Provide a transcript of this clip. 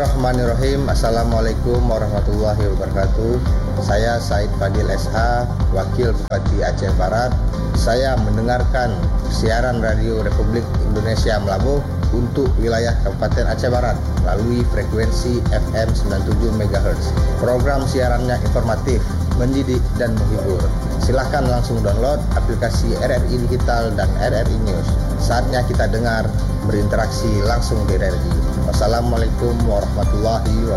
Bismillahirrahmanirrahim. Assalamualaikum warahmatullahi wabarakatuh. Saya Said Fadil SH, Wakil Bupati Aceh Barat. Saya mendengarkan siaran Radio Republik Indonesia Melabuh untuk wilayah Kabupaten Aceh Barat melalui frekuensi FM 97 MHz. Program siarannya informatif, mendidik, dan menghibur. Silahkan langsung download aplikasi RRI Digital dan RRI News. Saatnya kita dengar, berinteraksi langsung di RRI. Wassalamualaikum warahmatullahi wabarakatuh.